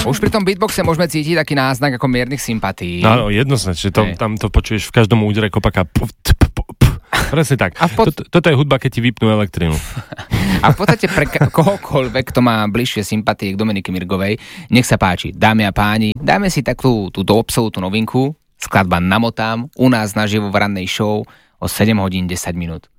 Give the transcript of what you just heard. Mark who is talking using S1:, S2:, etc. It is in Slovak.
S1: Už pri tom beatboxe môžeme cítiť taký náznak ako miernych sympatí.
S2: No, jednoznačne, tam to počuješ v každom údere kopaka. Presne tak. Toto je hudba, keď ti vypnú elektrinu.
S1: A v podstate pre kohokoľvek, kto má bližšie sympatie k Dominiky Mirgovej, nech sa páči, dámy a páni, dáme si takú túto absolútnu novinku, skladba Namotám, u nás naživo v rannej show o 7 hodín 10 minút.